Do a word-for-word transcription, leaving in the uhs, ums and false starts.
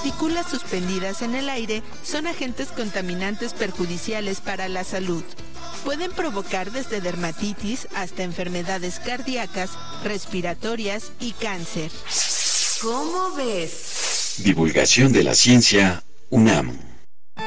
partículas suspendidas en el aire son agentes contaminantes perjudiciales para la salud. Pueden provocar desde dermatitis hasta enfermedades cardíacas, respiratorias y cáncer. ¿Cómo ves? Divulgación de la ciencia, UNAM.